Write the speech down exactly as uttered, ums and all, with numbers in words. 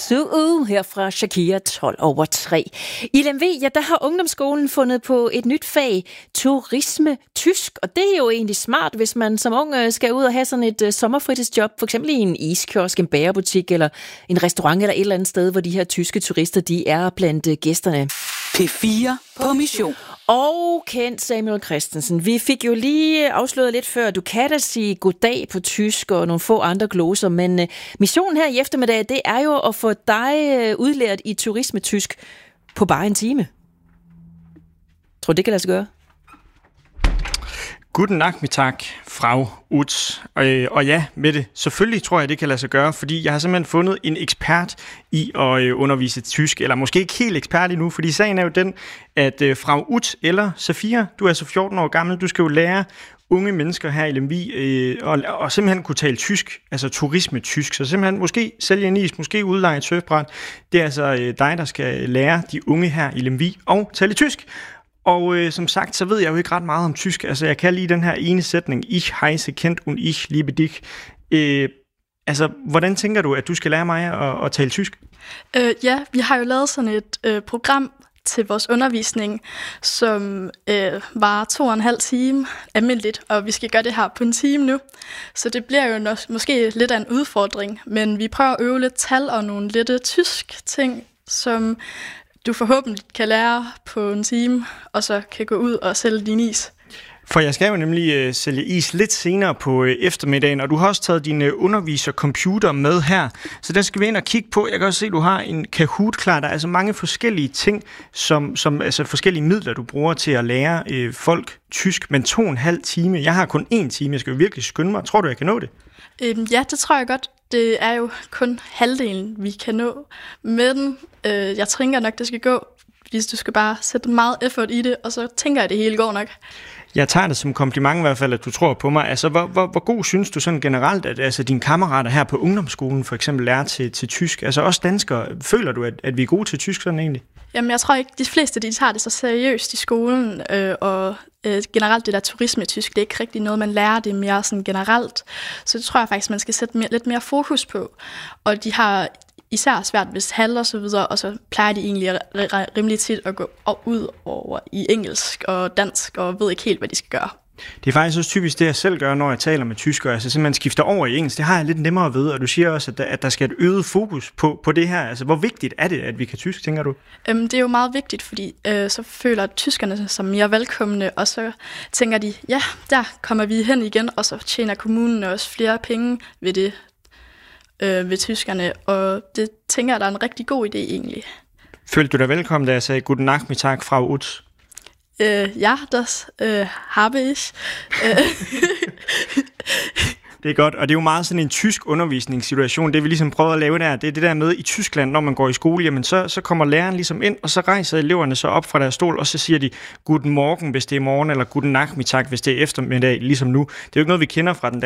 Suu her fra Shakira tolv over tre. I Lemvig, ja, der har ungdomsskolen fundet på et nyt fag, turisme tysk, og det er jo egentlig smart, hvis man som ung skal ud og have sådan et uh, sommerfritidsjob, for eksempel i en iskiosk, en bagerbutik eller en restaurant eller et eller andet sted, hvor de her tyske turister, de er blandt uh, gæsterne. P fire på mission. Og Kent Samuel Christensen, vi fik jo lige afsløret lidt før, du kan da sige goddag på tysk og nogle få andre gloser, men uh, missionen her i eftermiddag, det er jo at få dig uh, udlært i turisme tysk på bare en time. Tror du, det kan lade sig gøre? Guten Nachmittag, Frau Utz. Og, og ja, Mette, selvfølgelig tror jeg, det kan lade sig gøre, fordi jeg har simpelthen fundet en ekspert i at undervise tysk, eller måske ikke helt ekspert endnu, fordi sagen er jo den, at uh, Frau Utz eller Safia, du er så fjorten år gammel, du skal jo lære unge mennesker her i Lemvig øh, og, og simpelthen kunne tale tysk, altså turisme tysk, så simpelthen måske sælge en is, måske udleje et surfbræt. Det er altså øh, dig, der skal lære de unge her i Lemvig og tale tysk. Og øh, som sagt, så ved jeg jo ikke ret meget om tysk. Altså, jeg kan lige den her ene sætning, ich heiße Kent und ich liebe dich. Øh, altså, hvordan tænker du, at du skal lære mig at, at tale tysk? Øh, ja, vi har jo lavet sådan et øh, program til vores undervisning, som øh, var to og en halv time almindeligt, og vi skal gøre det her på en time nu. Så det bliver jo nok, måske lidt af en udfordring, men vi prøver at øve lidt tal og nogle lidt tysk ting, som du forhåbentlig kan lære på en time, og så kan gå ud og sælge din is. For jeg skal jo nemlig øh, sælge is lidt senere på øh, eftermiddagen, og du har også taget din øh, undervisercomputer med her, så der skal vi ind og kigge på. Jeg kan også se, at du har en Kahoot klar. Der er altså mange forskellige ting, som, som altså forskellige midler, du bruger til at lære øh, folk tysk, men to og en halv time. Jeg har kun en time, jeg skal jo virkelig skynde mig. Tror du, jeg kan nå det? Øhm, ja, det tror jeg godt. Det er jo kun halvdelen, vi kan nå. Men øh, jeg tænker nok, det skal gå, hvis du skal bare sætte meget effort i det, og så tænker jeg, at det hele går nok. Jeg tager det som kompliment i hvert fald, at du tror på mig. Altså, hvor, hvor, hvor god synes du sådan generelt, at altså, dine kammerater her på ungdomsskolen for eksempel lærer til, til tysk? Altså også danskere, føler du, at, at vi er gode til tysk sådan egentlig? Jamen, jeg tror ikke, de fleste de tager det så seriøst i skolen, øh, og øh, generelt det der turisme-tysk, det er ikke rigtig noget, man lærer, det er mere sådan generelt. Så det tror jeg faktisk, man skal sætte mere, lidt mere fokus på. Og de har især svært hvis halv og så videre, og så plejer de egentlig rimelig tit at gå ud over i engelsk og dansk, og ved ikke helt, hvad de skal gøre. Det er faktisk også typisk det, jeg selv gør, når jeg taler med tyskere. Altså simpelthen skifter over i engelsk. Det har jeg lidt nemmere ved, og du siger også, at der, at der skal et øget fokus på, på det her. Altså, hvor vigtigt er det, at vi kan tysk, tænker du? Øhm, det er jo meget vigtigt, fordi øh, så føler tyskerne sig mere velkomne, og så tænker de, ja, der kommer vi hen igen, og så tjener kommunen også flere penge ved det, øh, ved tyskerne, og det tænker jeg, der er en rigtig god idé egentlig. Følte du dig velkommen, da jeg sagde Guten Nachmittag, Frau Utz? Øh, ja, das øh, habe ich. Det er godt, og det er jo meget sådan en tysk undervisningssituation. Det vi ligesom prøver at lave der, det er det der med i Tyskland, når man går i skole, jamen så, så kommer læreren ligesom ind, og så rejser eleverne så op fra deres stol, og så siger de Guten Morgen, hvis det er morgen, eller Guten Nachmittag, hvis det er eftermiddag, ligesom nu. Det er jo ikke noget, vi kender fra den